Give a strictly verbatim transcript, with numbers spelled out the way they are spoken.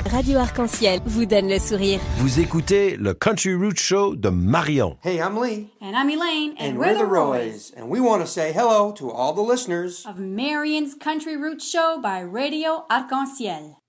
Radio Arc-en-Ciel vous donne le sourire. Vous écoutez le Country Roots Show de Marion. Hey, I'm Lee. And I'm Elaine. And, and we're, we're the Roys. And we want to say hello to all the listeners of Marion's Country Roots Show by Radio Arc-en-Ciel.